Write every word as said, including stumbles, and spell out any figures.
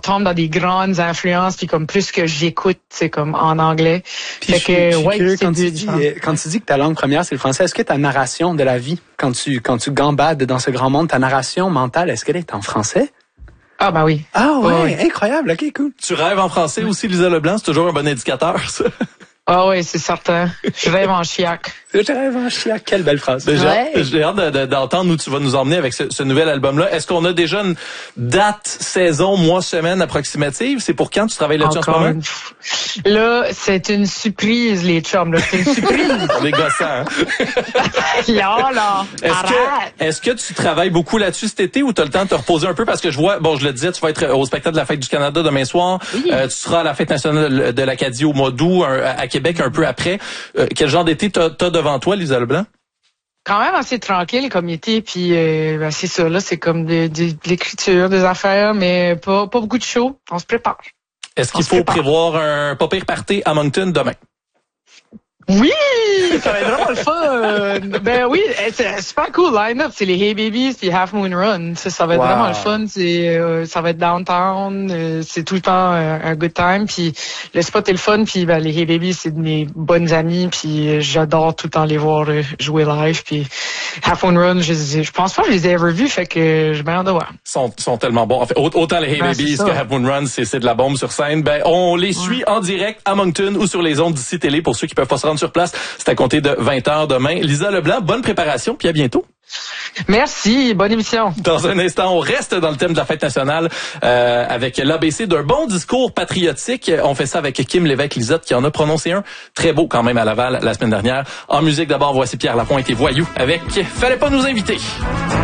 tombe dans des grandes influences, puis comme plus que j'écoute, c'est comme en anglais. Puis fait je suis, que, je suis ouais, curieux, c'est quand tu, deux dis, différents. quand tu dis que ta langue première, c'est le français, est-ce que ta narration de la vie, quand tu, quand tu gambades dans ce grand monde, ta narration mentale, est-ce qu'elle est en français? Ah, ben oui. Ah ouais, ouais. incroyable, ok, cool. Tu rêves en français aussi, Lisa Leblanc, c'est toujours un bon indicateur, ça. Ah oui, c'est certain. Je rêve en chiac. Je rêve en chiac, quelle belle phrase. J'ai Ouais. hâte, j'ai hâte de- de- d'entendre où tu vas nous emmener avec ce, ce nouvel album-là. Est-ce qu'on a déjà une date, saison, mois, semaine approximative? C'est pour quand tu travailles là-dessus en ce Encore moment? une fois. Là, c'est une surprise, les chums. Là, c'est une surprise. On est gossant, hein? là, là. Est-ce Arrête. que, est-ce que tu travailles beaucoup là-dessus cet été ou tu as le temps de te reposer un peu? Parce que je vois, bon, je le disais, tu vas être au spectacle de la Fête du Canada demain soir. Oui. Euh, tu seras à la Fête nationale de l'Acadie au mois d'août, un- à Québec un peu après. Euh, quel genre d'été t'as, t'as devant toi, Lisa Leblanc? Quand même assez tranquille comme été, puis euh, ben, c'est ça, là, c'est comme de, de, de l'écriture, des affaires, mais pas, pas beaucoup de show. On se prépare. Est-ce On qu'il se faut prépare. prévoir un pas pire party à Moncton demain? Oui! Ça va être vraiment le fun! Ben oui, c'est un super cool line-up. C'est les Hey Babies puis Half Moon Run. Ça, ça va être Wow. vraiment le fun. C'est, euh, ça va être downtown. Euh, c'est tout le temps euh, un good time. Puis le spot est le fun. Puis ben, les Hey Babies, c'est de mes bonnes amies. Puis euh, j'adore tout le temps les voir euh, jouer live. Puis Half Moon Run, je, je pense pas que je les ai ever vus. Fait que j'ai bien hâte de voir. sont, sont tellement bons. En fait, autant les Hey Ben, Babies c'est ça. que Half Moon Run, c'est, c'est de la bombe sur scène. Ben, on les suit en direct à Moncton ou sur les ondes d'ici télé pour ceux qui peuvent pas se rendre sur place. C'est à compter de vingt heures demain. Lisa Leblanc, bonne préparation, puis à bientôt. Merci. Bonne émission. Dans un instant, on reste dans le thème de la fête nationale euh, avec l'A B C d'un bon discours patriotique. On fait ça avec Kim Lévesque-Lisotte qui en a prononcé un très beau quand même à Laval la semaine dernière. En musique, d'abord, voici Pierre Lapointe et Voyou avec « Fallait pas nous inviter ».